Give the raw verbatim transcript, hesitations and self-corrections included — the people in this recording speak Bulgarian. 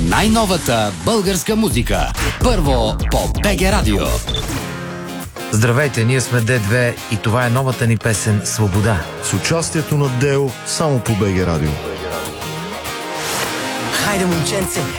най-новата българска музика. Първо по БГ Радио. Здравейте, ние сме Д две и това е новата ни песен "Свобода". С участието на Део само по БГ Радио. Хайде, момченце,